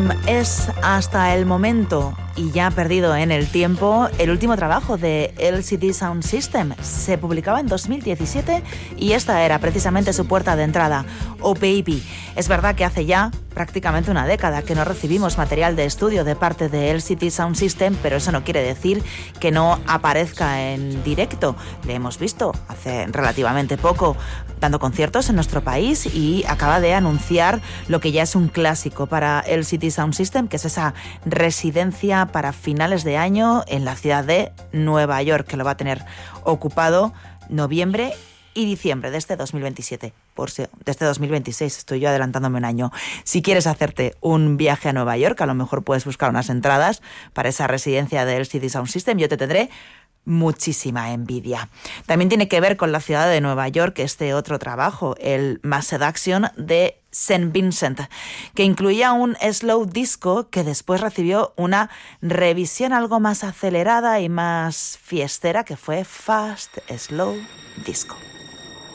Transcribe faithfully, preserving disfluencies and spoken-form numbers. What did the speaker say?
System es hasta el momento, y ya perdido en el tiempo, el último trabajo de L C D Sound System. Se publicaba en dos mil diecisiete y esta era precisamente su puerta de entrada, Oh Baby. Es verdad que hace ya prácticamente una década que no recibimos material de estudio de parte de L C D Sound System, pero eso no quiere decir que no aparezca en directo. Le hemos visto hace relativamente poco dando conciertos en nuestro país y acaba de anunciar lo que ya es un clásico para L C D Sound System, que es esa residencia para finales de año en la ciudad de Nueva York, que lo va a tener ocupado noviembre y diciembre de este dos mil veintisiete, por si, de este dos mil veintiséis, estoy yo adelantándome un año. Si quieres hacerte un viaje a Nueva York, a lo mejor puedes buscar unas entradas para esa residencia de L C D Sound System, yo te tendré muchísima envidia. También tiene que ver con la ciudad de Nueva York este otro trabajo, el Mass Seduction de Saint Vincent, que incluía un slow disco que después recibió una revisión algo más acelerada y más fiestera, que fue Fast Slow Disco.